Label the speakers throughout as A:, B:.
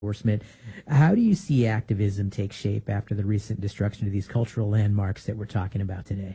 A: enforcement. How do you see activism take shape after the recent destruction of these cultural landmarks that we're talking about today?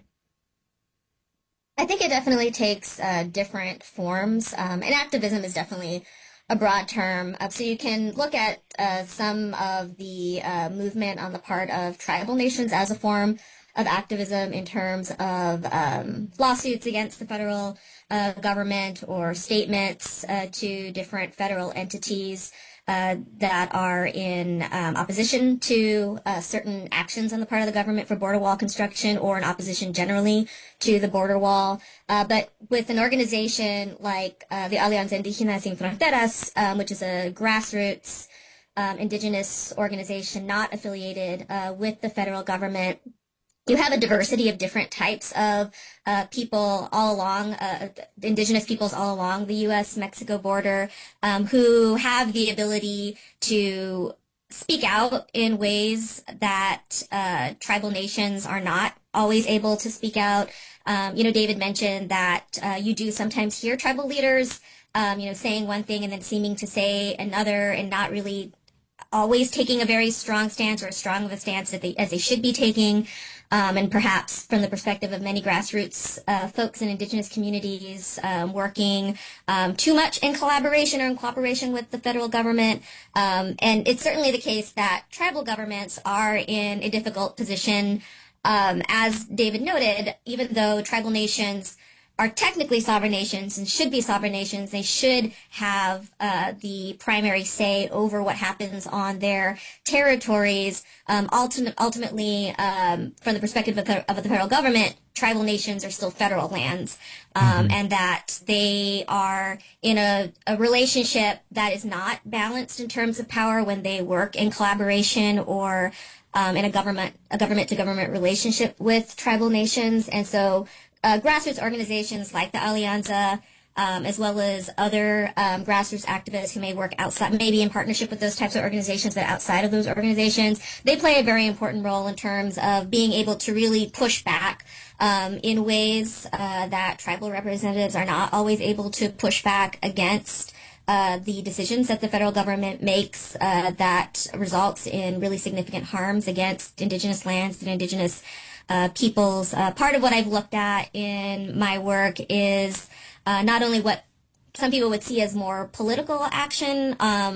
B: I think it definitely takes different forms, and activism is definitely a broad term. So you can look at some of the movement on the part of tribal nations as a form of activism in terms of lawsuits against the federal government or statements to different federal entities that are in opposition to certain actions on the part of the government for border wall construction or in opposition generally to the border wall. But with an organization like the Alianza Indígena Sin Fronteras, which is a grassroots indigenous organization not affiliated with the federal government, you have a diversity of different types of people all along, indigenous peoples all along the U.S.-Mexico border, who have the ability to speak out in ways that tribal nations are not always able to speak out. David mentioned that you do sometimes hear tribal leaders, saying one thing and then seeming to say another and not really always taking a very strong stance or as strong of a stance as they should be taking. And perhaps from the perspective of many grassroots folks in indigenous communities working too much in collaboration or in cooperation with the federal government. And it's certainly the case that tribal governments are in a difficult position. As David noted, even though tribal nations are technically sovereign nations and should be sovereign nations, they should have the primary say over what happens on their territories. Ultimately, from the perspective of the federal government, tribal nations are still federal lands, and that they are in a relationship that is not balanced in terms of power when they work in collaboration or in a government-to-government relationship with tribal nations. And so grassroots organizations like the Alianza, as well as other grassroots activists who may work outside, maybe in partnership with those types of organizations, but outside of those organizations, they play a very important role in terms of being able to really push back in ways that tribal representatives are not always able to push back against the decisions that the federal government makes that results in really significant harms against indigenous lands and indigenous peoples. Part of what I've looked at in my work is not only what some people would see as more political action,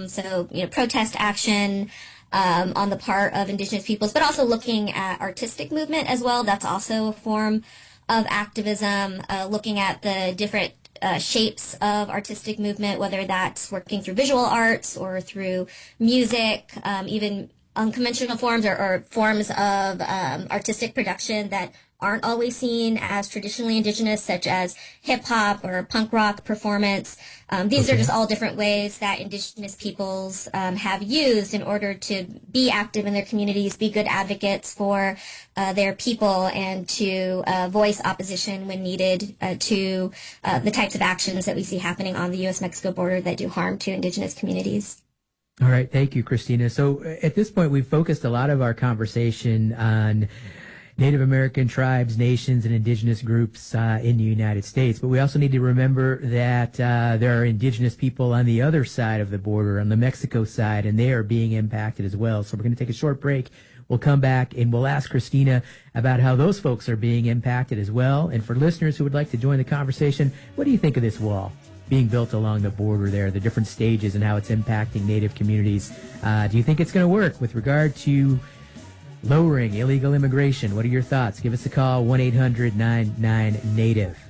B: protest action on the part of indigenous peoples, but also looking at artistic movement as well. That's also a form of activism, looking at the different shapes of artistic movement, whether that's working through visual arts or through music, even unconventional forms or forms of artistic production that aren't always seen as traditionally indigenous, such as hip-hop or punk rock performance. These are just all different ways that indigenous peoples have used in order to be active in their communities, be good advocates for their people, and to voice opposition when needed to the types of actions that we see happening on the U.S.-Mexico border that do harm to indigenous communities.
A: All right. Thank you, Christina. So at this point, we've focused a lot of our conversation on Native American tribes, nations, and indigenous groups in the United States. But we also need to remember that there are indigenous people on the other side of the border, on the Mexico side, and they are being impacted as well. So we're going to take a short break. We'll come back and we'll ask Christina about how those folks are being impacted as well. And for listeners who would like to join the conversation, what do you think of this wall being built along the border there, the different stages and how it's impacting Native communities? Do you think it's going to work with regard to lowering illegal immigration? What are your thoughts? Give us a call, 1-800-99-NATIVE.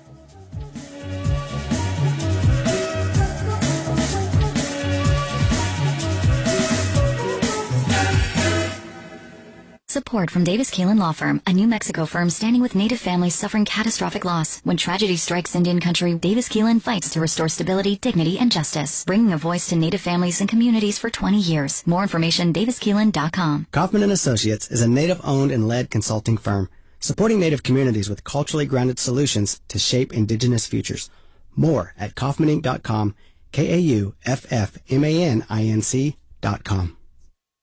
C: Support from Davis Keelan Law Firm, a New Mexico firm standing with Native families suffering catastrophic loss. When tragedy strikes Indian country, Davis Keelan fights to restore stability, dignity, and justice, bringing a voice to Native families and communities for 20 years. More information, daviskeelan.com.
D: Kaufman & Associates is a Native-owned and led consulting firm, supporting Native communities with culturally grounded solutions to shape indigenous futures. More at kaufmaninc.com, KAUFFMANINC.com.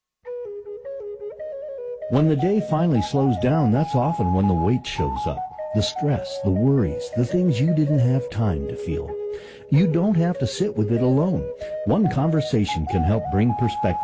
E: When the day finally slows down, that's often when the weight shows up. the stress, the worries, the things you didn't have time to feel. You don't have to sit with it alone. One conversation can help bring perspective